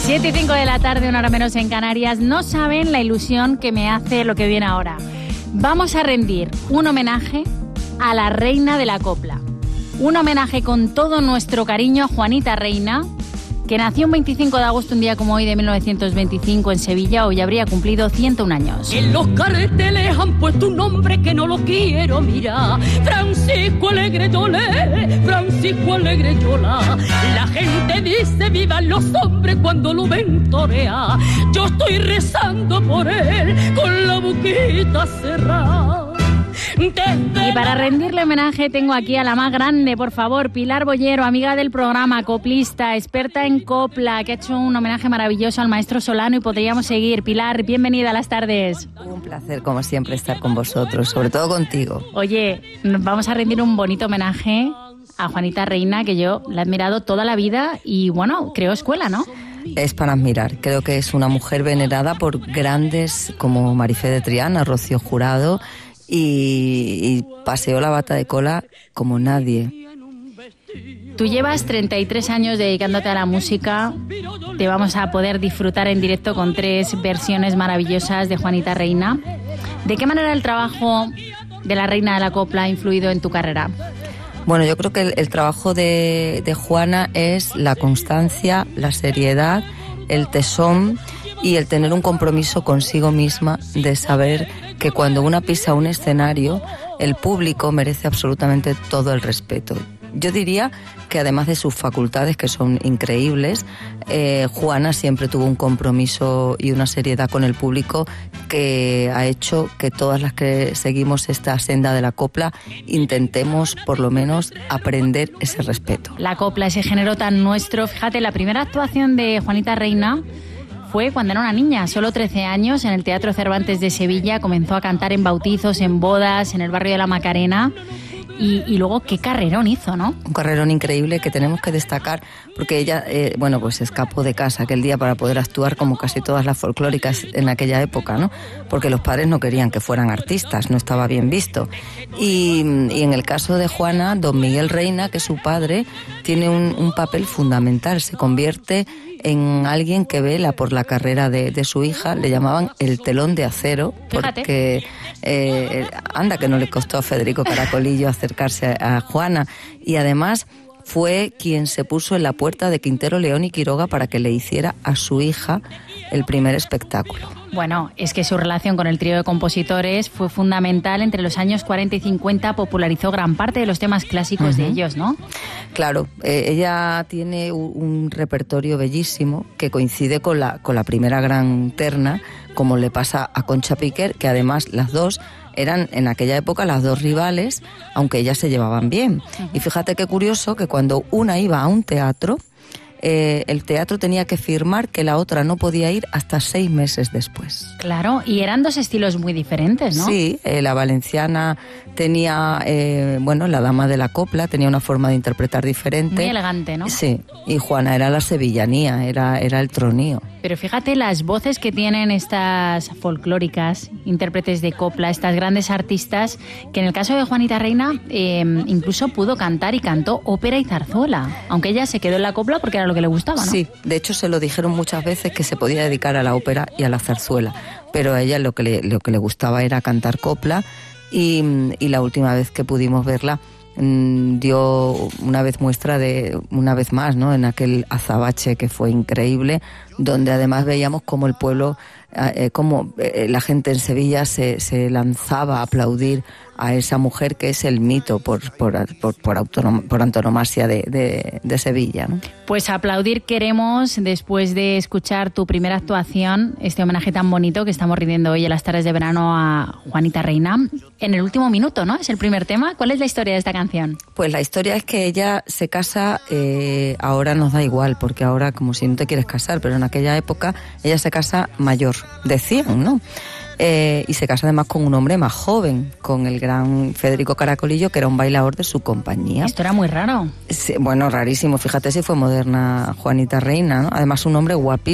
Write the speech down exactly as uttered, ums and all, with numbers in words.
siete y cinco de la tarde, una hora menos en Canarias. No saben la ilusión que me hace lo que viene ahora. Vamos a rendir un homenaje a la reina de la copla. Un homenaje con todo nuestro cariño a Juanita Reina, que nació un veinticinco de agosto, un día como hoy de mil novecientos veinticinco en Sevilla. Hoy habría cumplido ciento un años. En los carteles han puesto un nombre que no lo quiero mirar. Francisco Alegre Yolé, Francisco Alegre Yola. La gente dice vivan los hombres cuando lo ven torear. Yo estoy rezando por él con la boquita cerrada. Y para rendirle homenaje tengo aquí a la más grande, por favor, Pilar Bollero, amiga del programa, coplista, experta en copla, que ha hecho un homenaje maravilloso al maestro Solano y podríamos seguir. Pilar, bienvenida a las tardes. Un placer, como siempre, estar con vosotros, sobre todo contigo. Oye, vamos a rendir un bonito homenaje a Juanita Reina, que yo la he admirado toda la vida y, bueno, creo escuela, ¿no? Es para admirar. Creo que es una mujer venerada por grandes como Marifé de Triana, Rocío Jurado, y, y paseó la bata de cola como nadie. Tú llevas treinta y tres años dedicándote a la música. Te vamos a poder disfrutar en directo con tres versiones maravillosas de Juanita Reina. ¿De qué manera el trabajo de la reina de la copla ha influido en tu carrera? Bueno, yo creo que el, el trabajo de, de Juana es la constancia, la seriedad, el tesón y el tener un compromiso consigo misma de saber que cuando una pisa un escenario, el público merece absolutamente todo el respeto. Yo diría que además de sus facultades, que son increíbles, eh, Juana siempre tuvo un compromiso y una seriedad con el público que ha hecho que todas las que seguimos esta senda de la copla intentemos por lo menos aprender ese respeto. La copla, ese género tan nuestro. Fíjate, la primera actuación de Juanita Reina fue cuando era una niña, solo trece años, en el Teatro Cervantes de Sevilla. Comenzó a cantar en bautizos, en bodas, en el barrio de la Macarena. Y, y luego qué carrerón hizo, ¿no? Un carrerón increíble que tenemos que destacar porque ella, eh, bueno, pues escapó de casa aquel día para poder actuar como casi todas las folclóricas en aquella época, ¿no? Porque los padres no querían que fueran artistas, no estaba bien visto. Y, y en el caso de Juana, don Miguel Reina, que es su padre, tiene un, un papel fundamental, se convierte en alguien que vela por la carrera de, de su hija. Le llamaban el telón de acero, porque eh, anda que no le costó a Federico Caracolillo acercarse a, a Juana, y además fue quien se puso en la puerta de Quintero, León y Quiroga para que le hiciera a su hija el primer espectáculo. Bueno, es que su relación con el trío de compositores fue fundamental. Entre los años cuarenta y cincuenta popularizó gran parte de los temas clásicos uh-huh. de ellos, ¿no? Claro, eh, ella tiene un, un repertorio bellísimo que coincide con la, con la primera gran terna, como le pasa a Concha Piquer, que además las dos eran en aquella época las dos rivales, aunque ellas se llevaban bien. Uh-huh. Y fíjate qué curioso que cuando una iba a un teatro, Eh, el teatro tenía que firmar que la otra no podía ir hasta seis meses después. Claro, y eran dos estilos muy diferentes, ¿no? Sí, eh, la valenciana tenía, eh, bueno, la dama de la copla tenía una forma de interpretar diferente. Muy elegante, ¿no? Sí, y Juana era la sevillanía, era, era el tronío. Pero fíjate las voces que tienen estas folclóricas, intérpretes de copla, estas grandes artistas, que en el caso de Juanita Reina eh, incluso pudo cantar y cantó ópera y zarzuela, aunque ella se quedó en la copla porque era lo que le gustaba, ¿no? Sí, de hecho se lo dijeron muchas veces que se podía dedicar a la ópera y a la zarzuela, pero a ella lo que le, lo que le gustaba era cantar copla y, y la última vez que pudimos verla mmm, dio una vez muestra de, una vez más, ¿no? En aquel azabache que fue increíble, donde además veíamos cómo el pueblo, eh, cómo eh, la gente en Sevilla se, se lanzaba a aplaudir a esa mujer que es el mito por por por, por, autonom, por antonomasia de, de, de Sevilla, ¿no? Pues aplaudir queremos después de escuchar tu primera actuación, este homenaje tan bonito que estamos rindiendo hoy en las tardes de verano a Juanita Reina. En el último minuto, ¿no? Es el primer tema. ¿Cuál es la historia de esta canción? Pues la historia es que ella se casa, eh, ahora nos da igual, porque ahora como si no te quieres casar, pero en aquella época ella se casa mayor, decían, ¿no? Eh, y se casa además con un hombre más joven, con el gran Federico Caracolillo, que era un bailador de su compañía. Esto era muy raro. Sí, bueno, rarísimo. Fíjate si fue moderna Juanita Reina, ¿no? Además un hombre guapísimo.